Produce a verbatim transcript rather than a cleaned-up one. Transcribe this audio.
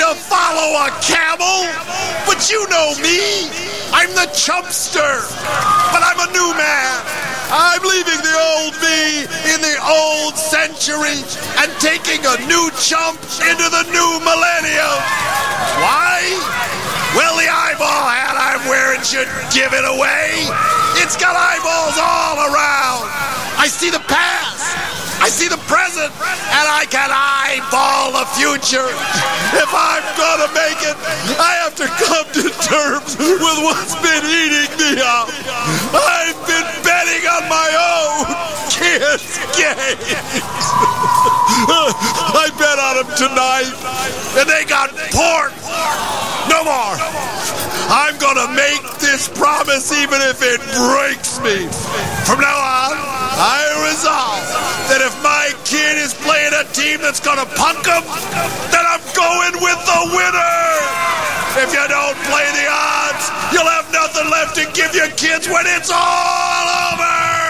to follow a camel, but you know me. I'm the chumpster, but I'm a new man. I'm leaving the old me in the old century and taking a new chump into the new millennium. Why? Well, the eyeball hat I'm wearing should give it away. It's got eyeballs all around. I see the past, I see the present, and I can eyeball the future. If I'm gonna make it, I have to come to terms with what's been eating me up. I've been betting on my own kids' games. I bet on them tonight, and they got pork. No more. I'm gonna make this promise even if it breaks me. From now on, I resolve that if my kid is playing a team that's gonna punk him, then I'm going with the winner. If you don't play the odds, you'll have nothing left to give your kids when it's all over.